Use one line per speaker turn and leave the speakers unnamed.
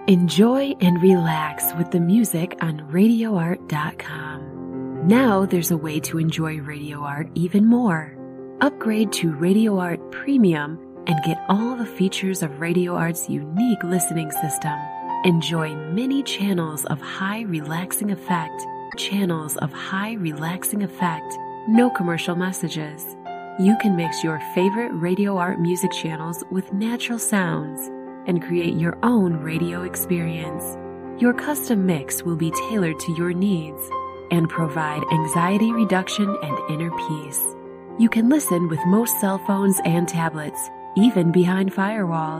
Enjoy and relax with the music on RadioArt.com. Now there's a way to enjoy Radio Art even more. Upgrade to Radio Art Premium and get all the features of Radio Art's unique listening system. Enjoy many channels of high relaxing effect. No commercial messages. You can mix your favorite Radio Art music channels with natural sounds and create your own radio experience. Your custom mix will be tailored to your needs and provide anxiety reduction and inner peace. You can listen with most cell phones and tablets, even behind firewalls.